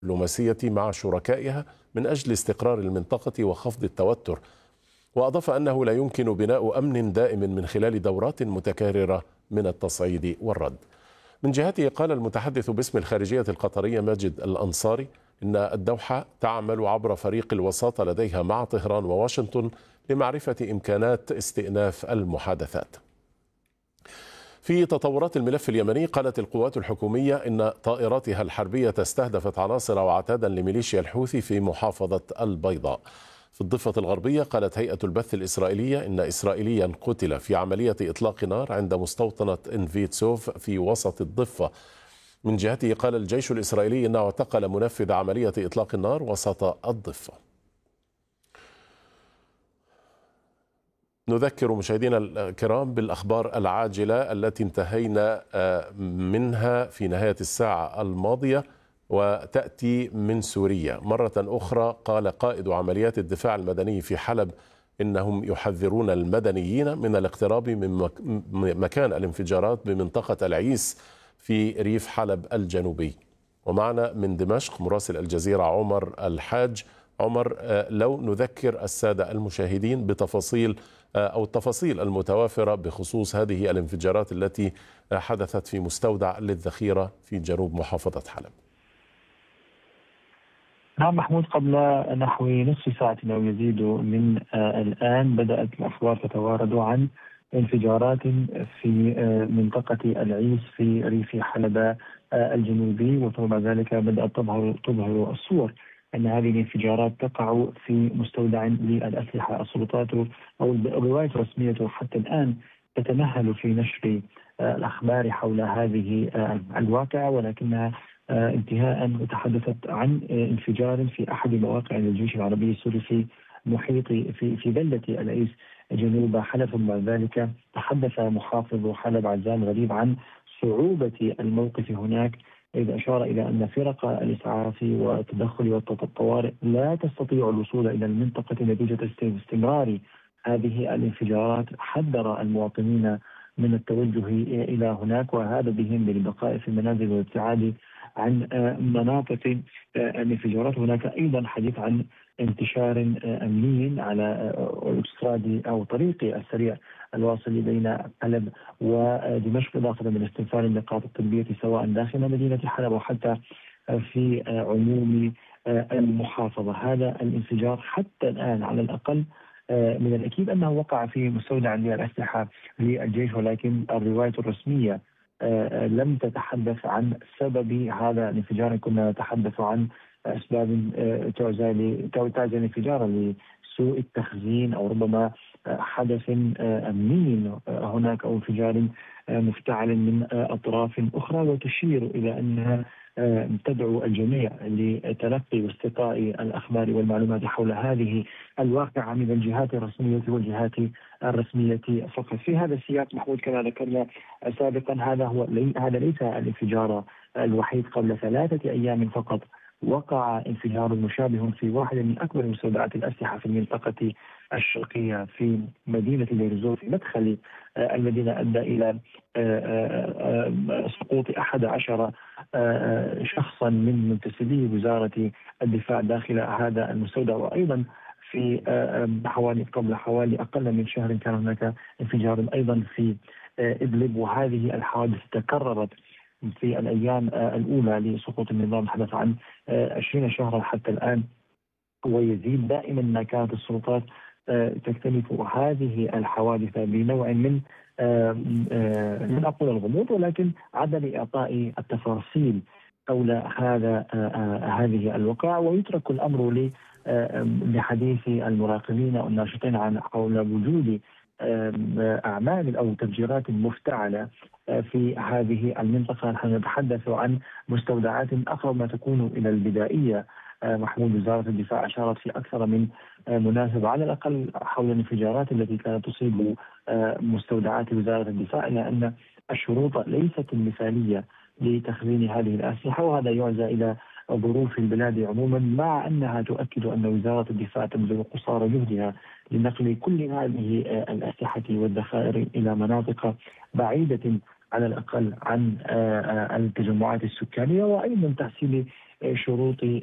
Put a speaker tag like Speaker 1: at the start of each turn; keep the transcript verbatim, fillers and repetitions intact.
Speaker 1: الدبلوماسية مع شركائها من أجل استقرار المنطقة وخفض التوتر. وأضاف أنه لا يمكن بناء أمن دائم من خلال دورات متكررة من التصعيد والرد. من جهته قال المتحدث باسم الخارجية القطرية ماجد الأنصاري إن الدوحة تعمل عبر فريق الوساطة لديها مع طهران وواشنطن لمعرفة إمكانات استئناف المحادثات. في تطورات الملف اليمني قالت القوات الحكومية إن طائراتها الحربية استهدفت عناصر وعتادا لميليشيا الحوثي في محافظة البيضاء. في الضفة الغربية قالت هيئة البث الإسرائيلية إن إسرائيليا قتل في عملية إطلاق نار عند مستوطنة إنفيتسوف في وسط الضفة. من جهته قال الجيش الإسرائيلي إنه اعتقل منفذ عملية إطلاق النار وسط الضفة. نذكر مشاهدينا الكرام بالأخبار العاجلة التي انتهينا منها في نهاية الساعة الماضية وتأتي من سوريا. مرة أخرى قال قائد عمليات الدفاع المدني في حلب إنهم يحذرون المدنيين من الاقتراب من مكان الانفجارات بمنطقة العيس في ريف حلب الجنوبي. ومعنا من دمشق مراسل الجزيرة عمر الحاج. عمر، لو نذكر السادة المشاهدين بتفاصيل أو التفاصيل المتوافرة بخصوص هذه الانفجارات التي حدثت في مستودع للذخيرة في جنوب محافظة حلب.
Speaker 2: نعم محمود، قبل نحو نصف ساعة أو يزيد من آه الآن بدأت الأخبار تتوارد عن انفجارات في آه منطقة العيس في ريف حلب آه الجنوبي، وفوق ذلك بدأت تظهر تظهر الصور أن هذه الانفجارات تقع في مستودع للأسلحة. السلطات أو الرواية الرسمية حتى الآن تتمهل في نشر آه الأخبار حول هذه آه الواقعة، ولكنها انتهاء تحدثت عن انفجار في احد مواقع الجيش العربي السوري في محيط في في بلده العيس جنوب حلب. ثم ذلك تحدث محافظ حلب عزام غريب عن صعوبه الموقف هناك، إذ أشار إلى أن فرق الإسعاف والتدخل والطوارئ لا تستطيع الوصول إلى المنطقة نتيجة استمرار هذه الانفجارات. حذر المواطنين من التوجه إلى هناك وهذا بهم بالبقاء في المنازل والابتعاد عن مناطق الانفجارات. هناك أيضا حديث عن انتشار أمني على أوتوستراد أو طريق السريع الواصل بين حلب ودمشق، إضافة من استنفار النقاط الطبية سواء داخل مدينة حلب وحتى في عموم المحافظة. هذا الانفجار حتى الآن على الأقل من الأكيد أنه وقع في مستودع للأسلحة للجيش، ولكن الرواية الرسمية لم تتحدث عن سبب هذا الانفجار. كنا نتحدث عن أسباب تعزى الانفجار لسوء التخزين أو ربما حدث أمني هناك أو انفجار مفتعل من أطراف أخرى، وتشير إلى أنها تدعو الجميع لتلقي واستقاء الأخبار والمعلومات حول هذه الواقعة من الجهات الرسمية والجهات الرسمية فقط. في هذا السياق محمود كما ذكرنا سابقا، هذا هو هذا ليس الانفجار الوحيد. قبل ثلاثة أيام فقط وقع انفجار مشابه في واحد من أكبر مستودعات الأسلحة في المنطقة الشرقية في مدينة دير الزور في مدخل المدينة، أدى إلى سقوط أحد عشر شخصا من منتسبي وزارة الدفاع داخل هذا المستودع. وأيضا في حوالي قبل حوالي أقل من شهر كان هناك انفجار أيضا في إدلب، وهذه الحوادث تكررت في الأيام الأولى لسقوط النظام. حدث عن عشرين شهرا حتى الآن، ويزيد دائما ما كانت السلطات تكتنف هذه الحوادث بنوع من من أقول الغموض، ولكن عدم إعطاء التفاصيل حول هذا هذه الوقائع، ويترك الأمر لحديث المراقبين والناشطين عن حول وجود أعمال أو تفجيرات مفتعلة في هذه المنطقة. نحن نتحدث عن مستودعات أقرب ما تكون إلى البدائية. محمود، وزارة الدفاع أشارت في أكثر من مناسبة على الأقل حول الانفجارات التي كانت تصيب مستودعات وزارة الدفاع، إلى أن الشروط ليست المثالية لتخزين هذه الأسلحة، وهذا يعزى إلى ظروف البلاد عموما، مع أنها تؤكد أن وزارة الدفاع تبذل قصارى جهدها لنقل كل هذه الأسلحة والذخائر إلى مناطق بعيدة على الأقل عن التجمعات السكانية، وأيضا تحصيل شروط